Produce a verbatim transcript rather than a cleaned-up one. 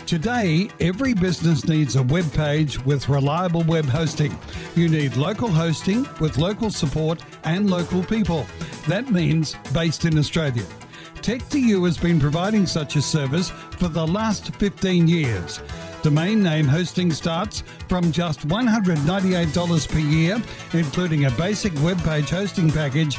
Today, every business needs a web page with reliable web hosting. You need local hosting with local support and local people. That means based in Australia. tech two u has been providing such a service for the last fifteen years. Domain name hosting starts from just one hundred ninety-eight dollars per year, including a basic web page hosting package